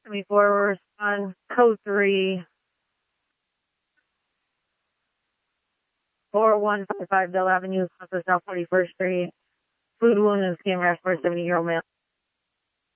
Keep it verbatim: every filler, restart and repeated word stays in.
seventy-four, respond code three. four one five five Dell Avenue, South forty-first Street. Food wound and skin rash for a seventy-year-old male.